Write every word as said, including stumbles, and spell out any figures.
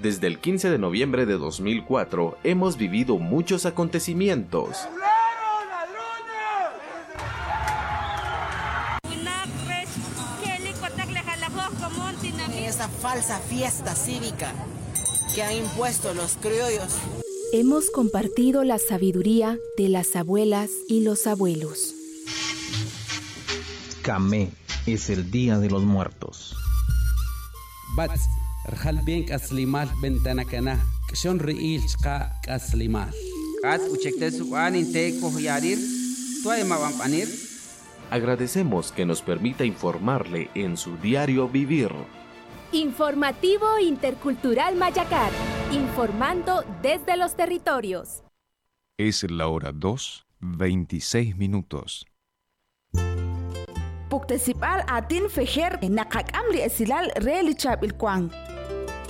Desde el quince de noviembre de dos mil cuatro hemos vivido muchos acontecimientos. Esa falsa fiesta cívica que han impuesto los criollos. Hemos compartido la sabiduría de las abuelas y los abuelos. Camé es el Día de los Muertos. Bats, rjal bien kaslimal bentanakana, kshon riil chka kaslimal. Kat uchekte suan inte kohyarir, tuay mawampanir. Agradecemos que nos permita informarle en su diario vivir. Informativo Intercultural Mayacar, informando desde los territorios. Es la hora dos, veintiséis minutos. Puktesipal atin fejer nakakam li esilal relichab ilkwang.